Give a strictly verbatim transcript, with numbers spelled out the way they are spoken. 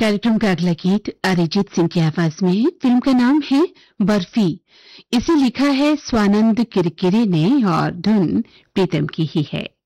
कार्यक्रम का अगला गीत अरिजीत सिंह की आवाज में है। फिल्म का नाम है बर्फी। इसे लिखा है स्वानंद किरकिरे ने और धुन प्रीतम की ही है।